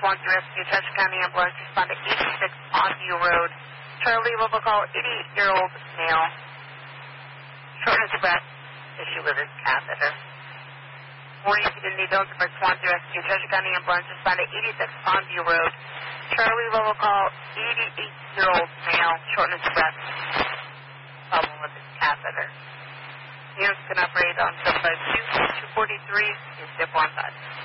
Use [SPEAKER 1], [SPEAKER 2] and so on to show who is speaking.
[SPEAKER 1] Swansea Rescue, Chester County Ambulance, respond to 86 Pondview Road. Charlie, will call 88-year-old male. Shortness of breath, issue with his catheter. Warning if you didn't need those for Swansea Rescue, Chester County Ambulance, respond to 86 Pondview Road. Charlie, will call 88-year-old male. Shortness of breath, problem with his catheter. Units can operate on 752-243 is zip on side.